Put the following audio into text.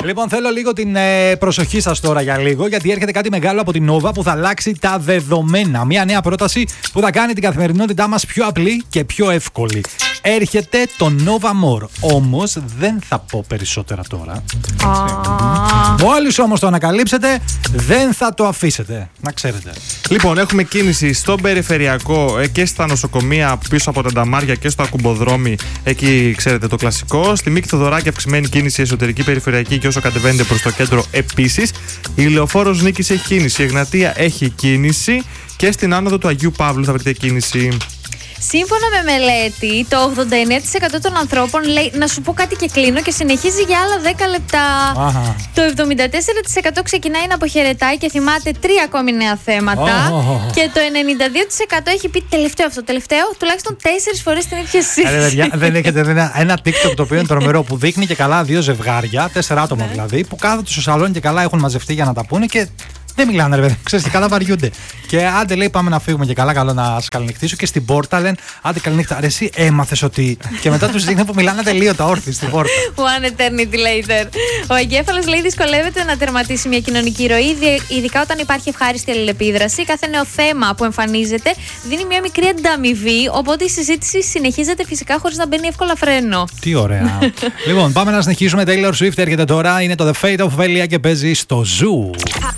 Λοιπόν, θέλω λίγο την προσοχή σας τώρα για λίγο, γιατί έρχεται κάτι μεγάλο από την Nova που θα αλλάξει τα δεδομένα. Μια νέα πρόταση που θα κάνει την καθημερινότητά μας πιο απλή και πιο εύκολη. Έρχεται το Nova More. Όμως δεν θα πω περισσότερα τώρα. Μόλις όμως το ανακαλύψετε, δεν θα το αφήσετε. Να ξέρετε. Λοιπόν, έχουμε κίνηση στον περιφερειακό και στα νοσοκομεία πίσω από τα Νταμάρια και στο Ακουμποδρόμι. Εκεί ξέρετε το κλασικό. Στη Μίκη Θοδωράκη αυξημένη κίνηση εσωτερική περιφερειακή και όσο κατεβαίνετε προς το κέντρο επίσης. Η Λεωφόρος Νίκης έχει κίνηση. Η Εγνατία έχει κίνηση. Και στην άνοδο του Αγίου Παύλου θα βρείτε κίνηση. Σύμφωνα με μελέτη, το 89% των ανθρώπων λέει να σου πω κάτι και κλείνω και συνεχίζει για άλλα 10 λεπτά. Το 74% ξεκινάει να αποχαιρετάει και θυμάται 3 ακόμη νέα θέματα. Και το 92% έχει πει τελευταίο, τουλάχιστον 4 φορές την ίδια συζήτηση. Δεν έχετε ένα TikTok το οποίο είναι τρομερό που δείχνει και καλά 2 ζευγάρια, 4 άτομα δηλαδή, που κάθονται στο σαλόνι και καλά έχουν μαζευτεί για να τα πούνε και δεν μιλάνε, ρε παιδί. Ξέρεις, και καλά βαριούνται. Και άντε λέει, πάμε να φύγουμε και καλά, καλό να σας καληνυχτήσω. Και στην πόρτα λένε, άντε καληνύχτα. Ρε, εσύ έμαθες ότι. Και μετά τους δείχνει που μιλάνε τελείωτα όρθιοι στην πόρτα. One eternity later. Ο εγκέφαλος λέει δυσκολεύεται να τερματίσει μια κοινωνική ροή, ειδικά όταν υπάρχει ευχάριστη αλληλεπίδραση. Κάθε νέο θέμα που εμφανίζεται δίνει μια μικρή ανταμοιβή, οπότε η συζήτηση συνεχίζεται φυσικά χωρίς να μπαίνει εύκολα φρένο. Τι ωραία. Λοιπόν, πάμε να συνεχίσουμε. Taylor Swift έρχεται τώρα. Είναι το The Fate of Ophelia και παίζει στο Zoo.